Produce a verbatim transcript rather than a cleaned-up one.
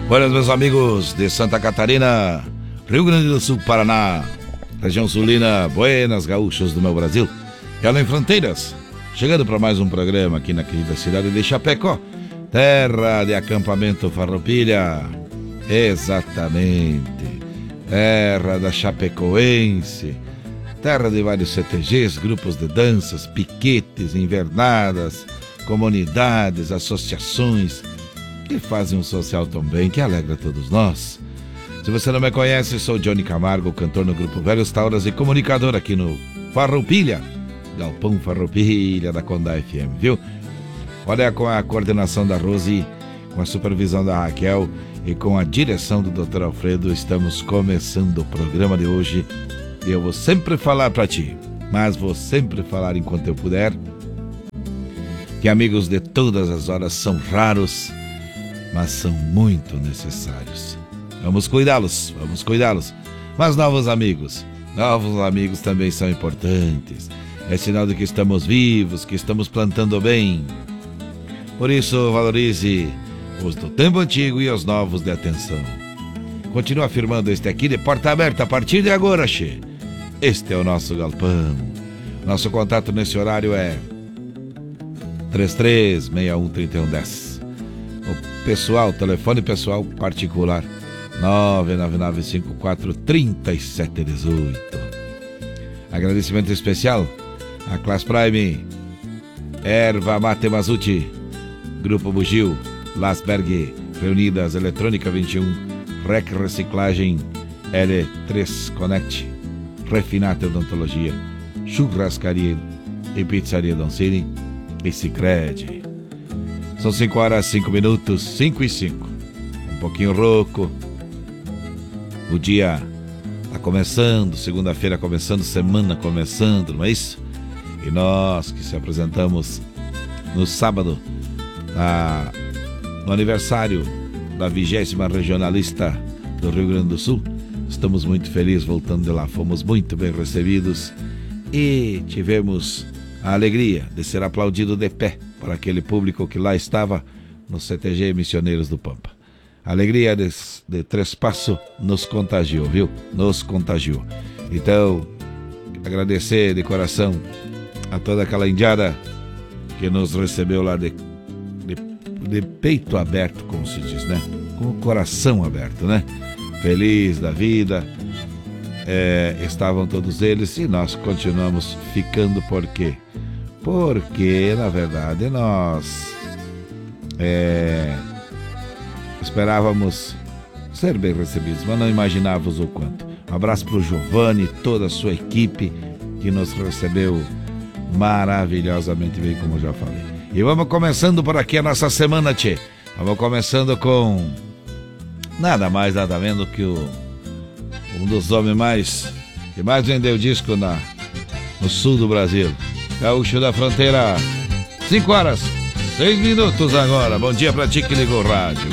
Buenas, meus amigos de Santa Catarina, Rio Grande do Sul, Paraná, região sulina, buenas, gaúchos do meu Brasil e além fronteiras. Chegando para mais um programa aqui na querida cidade de Chapecó, terra de acampamento Farroupilha. Exatamente, terra da chapecoense, terra de vários C T Gs, grupos de danças, piquetes, invernadas, comunidades, associações que fazem um social tão bem, que alegra todos nós. Se você não me conhece, sou Johnny Camargo, cantor no grupo Velhos Tauras e comunicador aqui no Farroupilha, Galpão Farroupilha da Condá F M, viu? Olha, com a coordenação da Rose, com a supervisão da Raquel e com a direção do doutor Alfredo, estamos começando o programa de hoje. E eu vou sempre falar pra ti, mas vou sempre falar enquanto eu puder, que amigos de todas as horas são raros, mas são muito necessários. Vamos cuidá-los, vamos cuidá-los. Mas novos amigos, novos amigos também são importantes. É sinal de que estamos vivos, que estamos plantando bem. Por isso, valorize os do tempo antigo e os novos de atenção. Continua afirmando este aqui de porta aberta a partir de agora, che. Este é o nosso galpão. Nosso contato nesse horário é três três seis um três um um zero. O pessoal, telefone pessoal particular nove nove nove cinco quatro três sete um oito. Agradecimento especial a Class Prime, Erva Mate Mazuti, Grupo Bugio, Lasberg, Reunidas, Eletrônica vinte e um, Rec Reciclagem, L três Connect, Refinata Odontologia, Churrascaria e Pizzaria Doncini e Sicredi. São cinco horas, cinco minutos, cinco e cinco. Um pouquinho rouco. O dia está começando, segunda-feira começando, semana começando, não é isso? E nós que se apresentamos no sábado, na, no aniversário da vigésima regionalista do Rio Grande do Sul, estamos muito felizes voltando de lá. Fomos muito bem recebidos e tivemos a alegria de ser aplaudido de pé por aquele público que lá estava no C T G Missioneiros do Pampa. A alegria de, de Trespasso nos contagiou, viu? Nos contagiou. Então, agradecer de coração a toda aquela indiada que nos recebeu lá de, de, de peito aberto, como se diz, né? Com o coração aberto, né? Feliz da vida. É, estavam todos eles e nós continuamos ficando. Por quê? Porque, na verdade, nós é, esperávamos ser bem recebidos, mas não imaginávamos o quanto. Um abraço para o Giovanni e toda a sua equipe que nos recebeu maravilhosamente bem, como eu já falei. E vamos começando por aqui a nossa semana, tchê. Vamos começando com nada mais, nada menos que o, um dos homens mais que mais vendeu disco na, no sul do Brasil. Gaúcho da Fronteira. cinco horas, seis minutos agora. Bom dia pra ti que ligou o rádio.